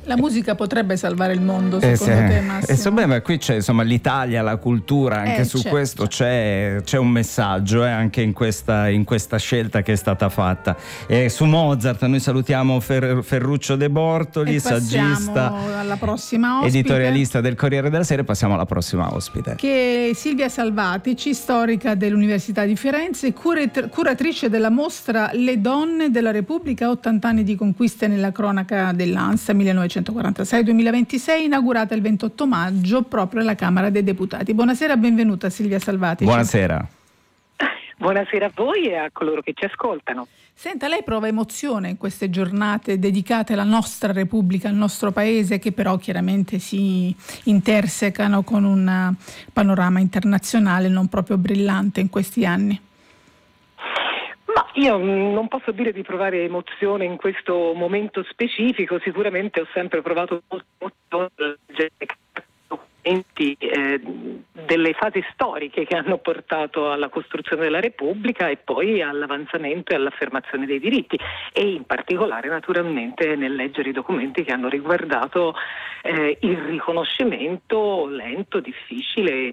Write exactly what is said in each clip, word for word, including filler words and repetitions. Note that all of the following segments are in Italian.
La musica potrebbe salvare il mondo, secondo eh, te, Massimo? Insomma, ma qui c'è insomma l'Italia, la cultura, anche eh, su certo. questo c'è, c'è un messaggio eh, anche in questa, in questa scelta che è stata fatta. E su Mozart noi salutiamo Fer, Ferruccio De Bortoli, e saggista, alla prossima ospite, editorialista del Corriere della Sera. Passiamo alla prossima ospite, che è Silvia Salvatici, storica dell'Università di Firenze, curatrice della mostra Le donne della Repubblica, ottanta anni di conquiste nella cronaca dell'ANSA millenovecentoquarantasei duemilaventisei, inaugurata il ventotto maggio proprio alla Camera dei Deputati. Buonasera, benvenuta Silvia Salvatici. Buonasera. Buonasera a voi e a coloro che ci ascoltano. Senta, lei prova emozione in queste giornate dedicate alla nostra Repubblica, al nostro paese, che però chiaramente si intersecano con un panorama internazionale non proprio brillante in questi anni? Ma io non posso dire di provare emozione in questo momento specifico, sicuramente ho sempre provato molto emozione eh, delle fasi storiche che hanno portato alla costruzione della Repubblica e poi all'avanzamento e all'affermazione dei diritti, e in particolare naturalmente nel leggere i documenti che hanno riguardato eh, il riconoscimento lento, difficile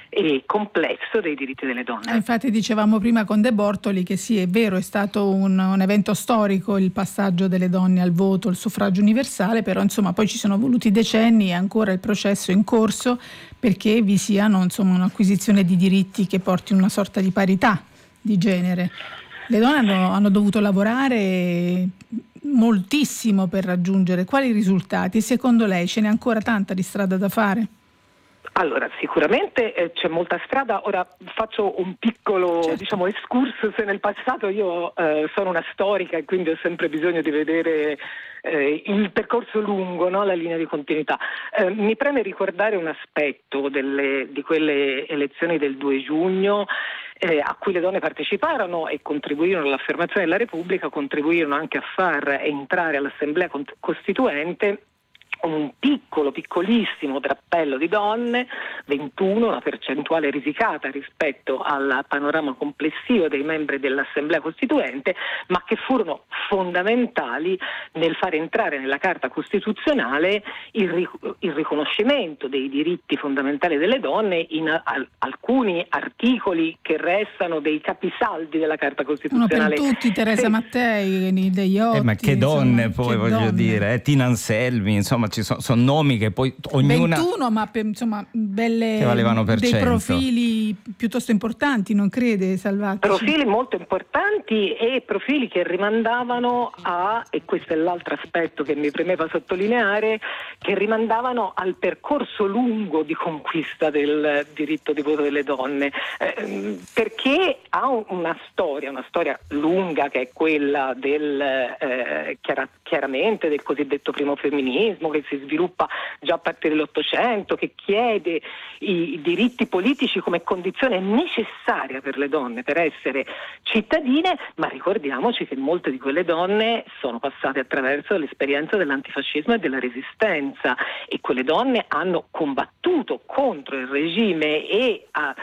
e complesso dei diritti delle donne. Eh, infatti dicevamo prima con De Bortoli che sì, è vero, è stato un, un evento storico il passaggio delle donne al voto, il suffragio universale, però insomma poi ci sono voluti decenni e ancora il processo è in corso perché vi siano insomma un'acquisizione di diritti che porti una sorta di parità di genere. Le donne hanno, hanno dovuto lavorare moltissimo per raggiungere quali risultati? Secondo lei ce n'è ancora tanta di strada da fare? Allora, sicuramente eh, c'è molta strada. Ora faccio un piccolo certo. diciamo excursus nel passato. Io eh, sono una storica e quindi ho sempre bisogno di vedere eh, il percorso lungo, no? La linea di continuità. Eh, mi preme ricordare un aspetto delle, di quelle elezioni del due giugno eh, a cui le donne parteciparono e contribuirono all'affermazione della Repubblica, contribuirono anche a far entrare all'Assemblea Costituente un piccolo, piccolissimo drappello di donne, ventuno, una percentuale risicata rispetto al panorama complessivo dei membri dell'Assemblea Costituente, ma che furono fondamentali nel far entrare nella Carta Costituzionale il, ric- il riconoscimento dei diritti fondamentali delle donne in al- alcuni articoli che restano dei capisaldi della Carta Costituzionale. Uno per tutti, Teresa Mattei, De Iotti. Eh, ma che donne, insomma, poi che voglio donne. dire, eh, Tina Anselmi, insomma ci sono, sono nomi che poi ognuna ventuno, ma per, insomma belle, che valevano per dei cento. Profili piuttosto importanti, non crede Salvatici? Profili molto importanti e profili che rimandavano a, e questo è l'altro aspetto che mi premeva sottolineare, che rimandavano al percorso lungo di conquista del diritto di voto delle donne, eh, perché ha una storia, una storia lunga che è quella del eh, chiara, chiaramente del cosiddetto primo femminismo, che si sviluppa già a partire dall'Ottocento, che chiede i, i diritti politici come condizione necessaria per le donne per essere cittadine, ma ricordiamoci che molte di quelle donne sono passate attraverso l'esperienza dell'antifascismo e della resistenza, e quelle donne hanno combattuto contro il regime e a,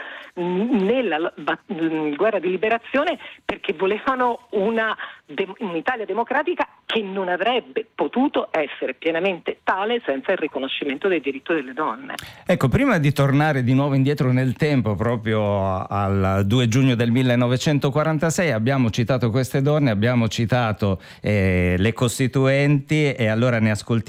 nella guerra di liberazione perché volevano una de- un'Italia democratica che non avrebbe potuto essere pienamente tale senza il riconoscimento dei diritti delle donne. Ecco, prima di tornare di nuovo indietro nel tempo, proprio al due giugno del millenovecentoquarantasei, abbiamo citato queste donne, abbiamo citato eh, le Costituenti, e allora ne ascoltiamo